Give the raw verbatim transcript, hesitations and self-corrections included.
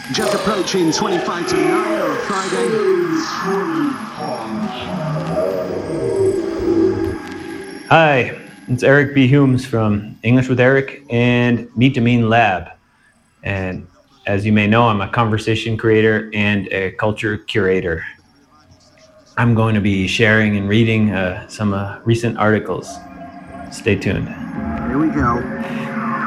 Just approaching twenty-five to nine on a Friday. Hi, it's Eric B. Humes from English with Eric and Meet the Mean Lab. And as you may know, I'm a conversation creator and a culture curator. I'm going to be sharing and reading uh, some uh, recent articles. Stay tuned. Here we go.